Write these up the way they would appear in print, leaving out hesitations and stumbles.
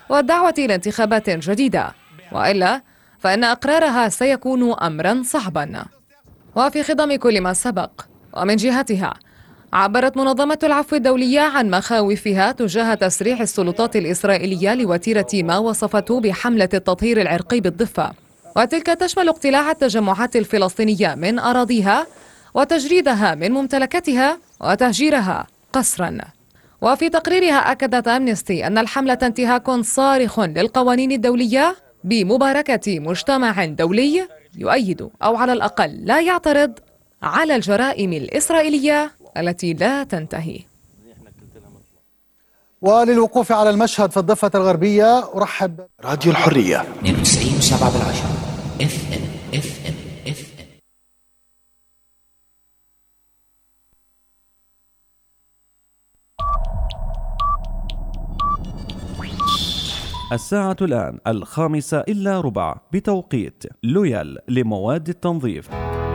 والدعوة لانتخابات جديدة، وإلا فإن إقرارها سيكون أمرا صعبا. وفي خضم كل ما سبق، ومن جهتها عبرت منظمة العفو الدولية عن مخاوفها تجاه تسريح السلطات الإسرائيلية لوتيرة ما وصفته بحملة التطهير العرقي بالضفة، وتلك تشمل اقتلاع التجمعات الفلسطينية من أراضيها وتجريدها من ممتلكاتها وتهجيرها قسرا. وفي تقريرها أكدت أمنستي أن الحملة انتهاك صارخ للقوانين الدولية بمباركة مجتمع دولي يؤيد أو على الأقل لا يعترض على الجرائم الإسرائيلية التي لا تنتهي. وللوقوف على المشهد في الضفة الغربية أرحب راديو الحرية 92.7 FM. الساعة الآن 5:45 بتوقيت لويال لمواد التنظيف.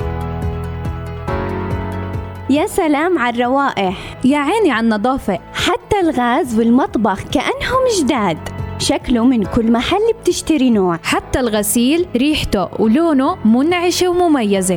يا سلام على الروائح، يا عيني على النظافة، حتى الغاز والمطبخ كأنهم جداد. شكله من كل محل بتشتري نوع، حتى الغسيل ريحته ولونه منعشة ومميزة.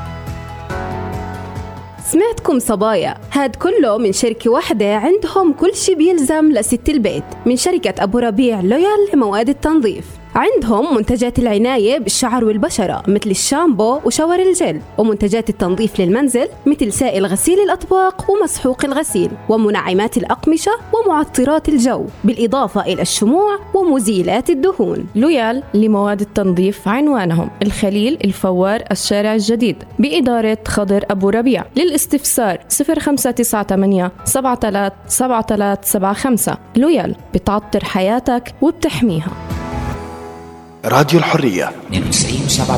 سمعتكم صبايا، هاد كله من شركة واحدة عندهم كل شي بيلزم لست البيت، من شركة أبو ربيع لويال لمواد التنظيف. عندهم منتجات العناية بالشعر والبشرة مثل الشامبو وشاور الجل، ومنتجات التنظيف للمنزل مثل سائل غسيل الأطباق ومسحوق الغسيل، ومنعمات الأقمشة ومعطرات الجو، بالإضافة إلى الشموع ومزيلات الدهون. لويال لمواد التنظيف عنوانهم الخليل الفوار الشارع الجديد بإدارة خضر أبو ربيع. للاستفسار 0598 737375. لويال بتعطر حياتك وبتحميها. راديو الحرية 92.7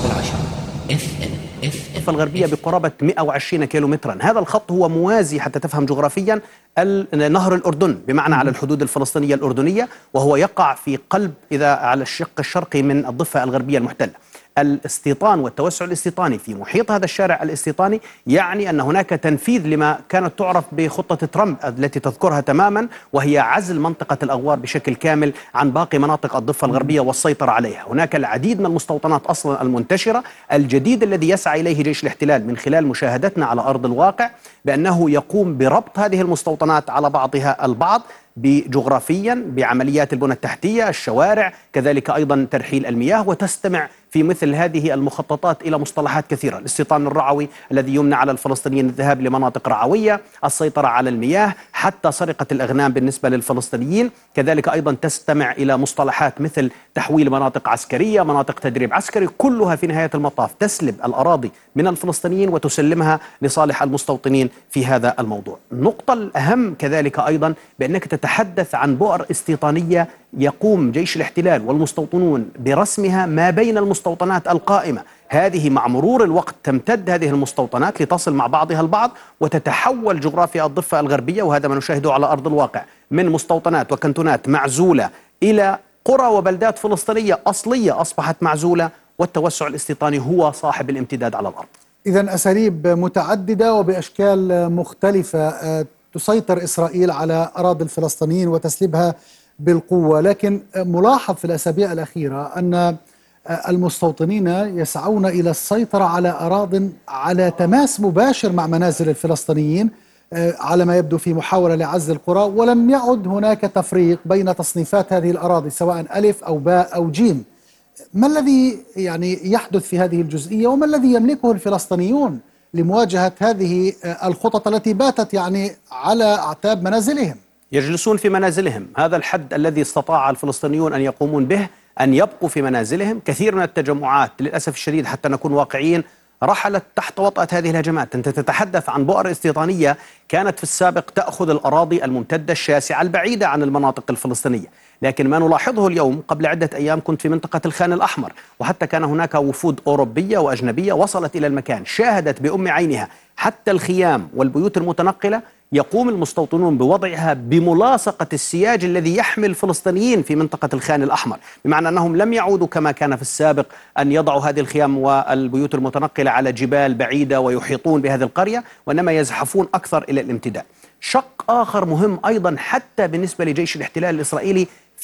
FM. الغربية بقرابة 120 كيلومترا. هذا الخط هو موازي حتى تفهم جغرافيا نهر الأردن، بمعنى على الحدود الفلسطينية الأردنية، وهو يقع في قلب إذا على الشق الشرقي من الضفة الغربية المحتلة. الاستيطان والتوسع الاستيطاني في محيط هذا الشارع الاستيطاني يعني أن هناك تنفيذ لما كانت تعرف بخطة ترامب التي تذكرها تماما، وهي عزل منطقة الأغوار بشكل كامل عن باقي مناطق الضفة الغربية والسيطرة عليها. هناك العديد من المستوطنات أصلا المنتشرة. الجديد الذي يسعى إليه جيش الاحتلال من خلال مشاهدتنا على أرض الواقع بأنه يقوم بربط هذه المستوطنات على بعضها البعض بجغرافيا بعمليات البنى التحتية، الشوارع، كذلك أيضا ترحيل المياه، وتستمع في مثل هذه المخططات إلى مصطلحات كثيرة: الاستيطان الرعوي الذي يمنع على الفلسطينيين الذهاب لمناطق رعوية، السيطرة على المياه، حتى سرقة الأغنام بالنسبة للفلسطينيين. كذلك أيضا تستمع إلى مصطلحات مثل تحويل مناطق عسكرية، مناطق تدريب عسكري، كلها في نهاية المطاف تسلب الأراضي من الفلسطينيين وتسلمها لصالح المستوطنين في هذا الموضوع. النقطة الأهم كذلك أيضا بأنك تتحدث عن بؤر استيطانية يقوم جيش الاحتلال والمستوطنون برسمها ما بين المستوطنات القائمة. هذه مع مرور الوقت تمتد هذه المستوطنات لتصل مع بعضها البعض، وتتحول جغرافيا الضفة الغربية، وهذا ما نشاهده على أرض الواقع، من مستوطنات وكنتونات معزولة إلى قرى وبلدات فلسطينية أصلية أصبحت معزولة، والتوسع الاستيطاني هو صاحب الامتداد على الأرض. إذن أساليب متعددة وبأشكال مختلفة تسيطر إسرائيل على أراضي الفلسطينيين وتسلبها بالقوة، لكن ملاحظ في الأسابيع الأخيرة أن المستوطنين يسعون إلى السيطرة على أراضٍ على تماس مباشر مع منازل الفلسطينيين على ما يبدو في محاولة لعزل القرى، ولم يعد هناك تفريق بين تصنيفات هذه الأراضي سواء ألف أو باء أو جيم. ما الذي يحدث في هذه الجزئية، وما الذي يملكه الفلسطينيون لمواجهة هذه الخطط التي باتت على أعتاب منازلهم؟ يجلسون في منازلهم. هذا الحد الذي استطاع الفلسطينيون أن يقومون به، أن يبقوا في منازلهم. كثير من التجمعات للأسف الشديد حتى نكون واقعيين رحلت تحت وطأة هذه الهجمات. أنت تتحدث عن بؤر استيطانية كانت في السابق تأخذ الأراضي الممتدة الشاسعة البعيدة عن المناطق الفلسطينية، لكن ما نلاحظه اليوم، قبل عدة أيام كنت في منطقة الخان الأحمر، وحتى كان هناك وفود أوروبية وأجنبية وصلت إلى المكان، شاهدت بأم عينها حتى الخيام والبيوت المتنقلة يقوم المستوطنون بوضعها بملاصقة السياج الذي يحمي الفلسطينيين في منطقة الخان الأحمر، بمعنى أنهم لم يعودوا كما كان في السابق أن يضعوا هذه الخيام والبيوت المتنقلة على جبال بعيدة ويحيطون بهذه القرية، وإنما يزحفون أكثر إلى الامتداد. شق آخر مهم أيضا حتى بالنسبة لجيش الاحتلال الإسرائيلي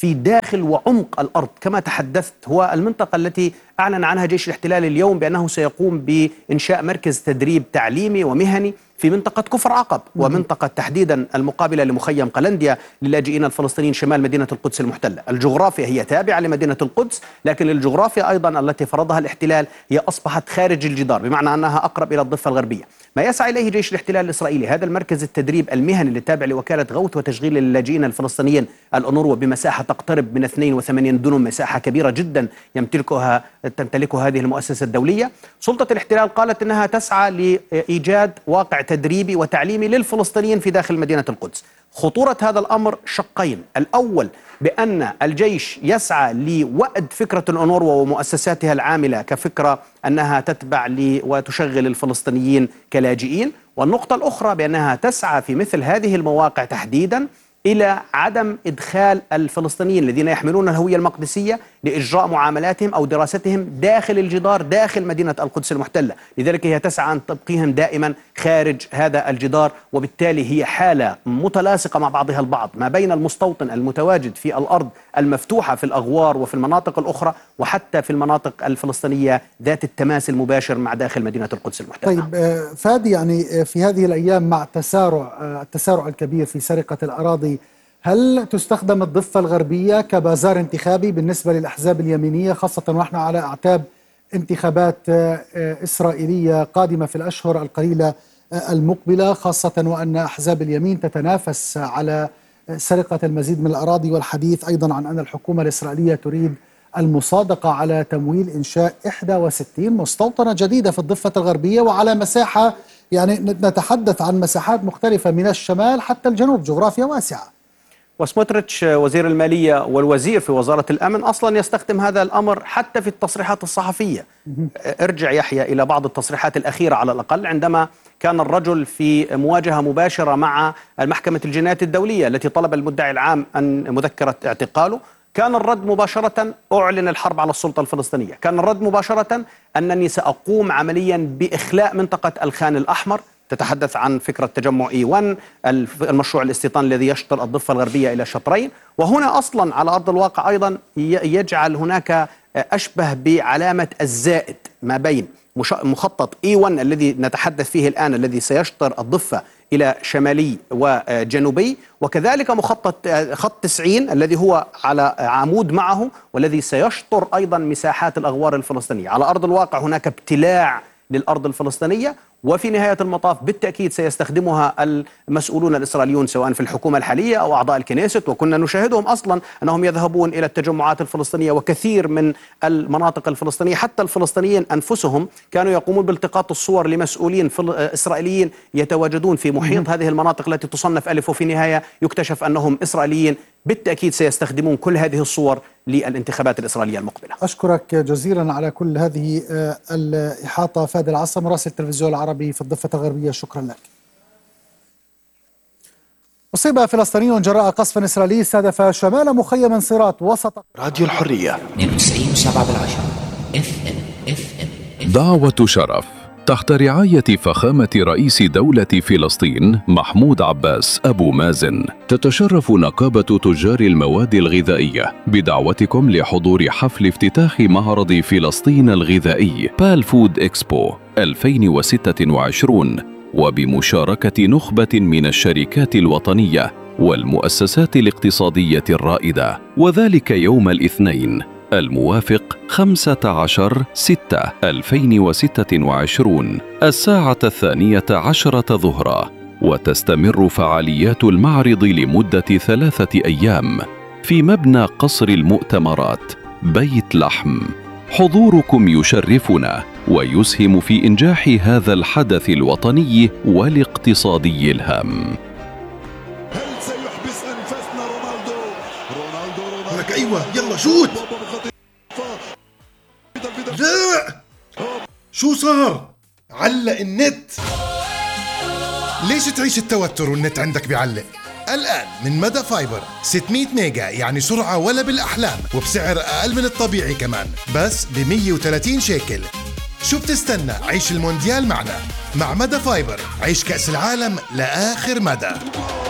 في داخل وعمق الأرض كما تحدثت. هو المنطقة التي أعلن عنها جيش الاحتلال اليوم بأنه سيقوم بإنشاء مركز تدريب تعليمي ومهني في منطقة كفر عقب، ومنطقة تحديدا المقابلة لمخيم قلنديا للاجئين الفلسطينيين شمال مدينة القدس المحتلة. الجغرافيا هي تابعة لمدينة القدس، لكن الجغرافيا أيضا التي فرضها الاحتلال هي أصبحت خارج الجدار، بمعنى أنها أقرب إلى الضفة الغربية. ما يسعى إليه جيش الاحتلال الإسرائيلي هذا المركز التدريب المهني اللي تابع لوكالة غوث وتشغيل اللاجئين الفلسطينيين الأونروا بمساحة تقترب من 82 دونم، مساحة كبيرة جدا تمتلكها هذه المؤسسة الدولية. سلطة الاحتلال قالت أنها تسعى لإيجاد واقع تدريبي وتعليمي للفلسطينيين في داخل مدينة القدس. خطورة هذا الأمر شقين: الأول بأن الجيش يسعى لوأد فكرة الأونروا ومؤسساتها العاملة كفكرة أنها تتبع وتشغل الفلسطينيين كلاجئين، والنقطة الأخرى بأنها تسعى في مثل هذه المواقع تحديدا إلى عدم إدخال الفلسطينيين الذين يحملون الهوية المقدسية لإجراء معاملاتهم أو دراستهم داخل الجدار داخل مدينة القدس المحتلة. لذلك هي تسعى أن تبقيهم دائما خارج هذا الجدار، وبالتالي هي حالة متلاصقة مع بعضها البعض ما بين المستوطن المتواجد في الأرض المفتوحة في الأغوار وفي المناطق الأخرى، وحتى في المناطق الفلسطينية ذات التماس المباشر مع داخل مدينة القدس المحتلة. طيب فادي، يعني في هذه الأيام مع التسارع الكبير في سرقة الأراضي، هل تستخدم الضفة الغربية كبازار انتخابي بالنسبة للأحزاب اليمينية، خاصة ونحن على أعتاب انتخابات إسرائيلية قادمة في الأشهر القليلة المقبلة، خاصة وأن أحزاب اليمين تتنافس على سرقة المزيد من الأراضي، والحديث أيضا عن أن الحكومة الإسرائيلية تريد المصادقة على تمويل إنشاء 61 مستوطنة جديدة في الضفة الغربية، وعلى مساحة يعني نتحدث عن مساحات مختلفة من الشمال حتى الجنوب، جغرافيا واسعة. وسموتريتش وزير المالية والوزير في وزارة الأمن أصلا يستخدم هذا الأمر حتى في التصريحات الصحفية. ارجع يحيى إلى بعض التصريحات الأخيرة على الأقل، عندما كان الرجل في مواجهة مباشرة مع محكمة الجنايات الدولية التي طلب المدعي العام أن مذكرة اعتقاله، كان الرد مباشرة: أعلن الحرب على السلطة الفلسطينية. كان الرد مباشرة: أنني سأقوم عمليا بإخلاء منطقة الخان الأحمر. تتحدث عن فكرة تجمع E1، المشروع الاستيطان الذي يشطر الضفة الغربية إلى شطرين. وهنا أصلا على أرض الواقع أيضا يجعل هناك أشبه بعلامة الزائد ما بين مخطط E1 الذي نتحدث فيه الآن، الذي سيشطر الضفة إلى شمالي وجنوبي، وكذلك مخطط خط 90 الذي هو على عمود معه، والذي سيشطر أيضا مساحات الأغوار الفلسطينية. على أرض الواقع هناك ابتلاع للأرض الفلسطينية، وفي نهاية المطاف بالتأكيد سيستخدمها المسؤولون الإسرائيليون سواء في الحكومة الحالية أو أعضاء الكنيست. وكنا نشاهدهم أصلا أنهم يذهبون إلى التجمعات الفلسطينية، وكثير من المناطق الفلسطينية حتى الفلسطينيين أنفسهم كانوا يقومون بالتقاط الصور لمسؤولين إسرائيليين يتواجدون في محيط هذه المناطق التي تصنف ألف، وفي النهاية يكتشف أنهم إسرائيليين. بالتأكيد سيستخدمون كل هذه الصور للانتخابات الإسرائيلية المقبلة. أشكرك جزيلا على كل هذه الإحاطة فادي العصا، مراسل التلفزيون العربي في الضفة الغربية، شكرا لك. أصيب فلسطيني جراء قصف إسرائيلي استهدف شمال مخيم صيرات وسط راديو الحرية 92.7 FM. دعوة شرف تحت رعاية فخامة رئيس دولة فلسطين محمود عباس أبو مازن، تتشرف نقابة تجار المواد الغذائية بدعوتكم لحضور حفل افتتاح معرض فلسطين الغذائي بال فود إكسبو 2026، وبمشاركة نخبة من الشركات الوطنية والمؤسسات الاقتصادية الرائدة، وذلك يوم الاثنين الموافق 15/6/2026 الساعة 12 ظهرا. وتستمر فعاليات المعرض لمدة 3 أيام في مبنى قصر المؤتمرات بيت لحم. حضوركم يشرفنا ويسهم في إنجاح هذا الحدث الوطني والاقتصادي الهام. هل سيحبس أنفاسنا رونالدو؟ لك أيوة يلا شوت. لا شو صار؟ علق النت. ليش تعيش التوتر والنت عندك بيعلق؟ الآن من مدى فايبر 600 ميجا، يعني سرعة ولا بالأحلام، وبسعر أقل من الطبيعي كمان، بس ب130 شيكل. شو بتستنى؟ عيش المونديال معنا. مع مدى فايبر عيش كأس العالم لآخر مدى.